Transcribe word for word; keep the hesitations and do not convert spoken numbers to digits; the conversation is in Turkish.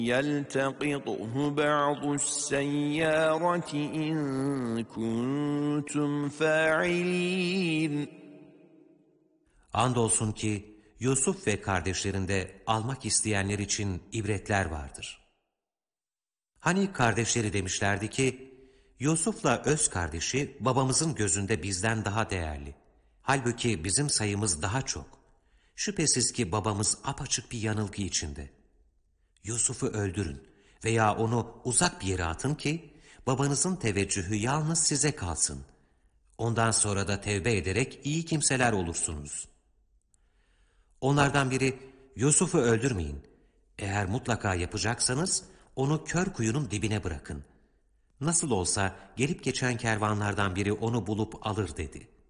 يَلْتَقِطْهُ بَعْضُ السَّيَّارَةِ إِن كُنتُمْ فَاعِلِينَ. Andolsun ki Yusuf ve kardeşlerinde almak isteyenler için ibretler vardır. Hani kardeşleri demişlerdi ki, Yusuf'la öz kardeşi babamızın gözünde bizden daha değerli. Halbuki bizim sayımız daha çok. Şüphesiz ki babamız apaçık bir yanılgı içinde. Yusuf'u öldürün veya onu uzak bir yere atın ki, babanızın teveccühü yalnız size kalsın. Ondan sonra da tevbe ederek iyi kimseler olursunuz. Onlardan biri, Yusuf'u öldürmeyin. Eğer mutlaka yapacaksanız, onu kör kuyunun dibine bırakın. Nasıl olsa gelip geçen kervanlardan biri onu bulup alır dedi.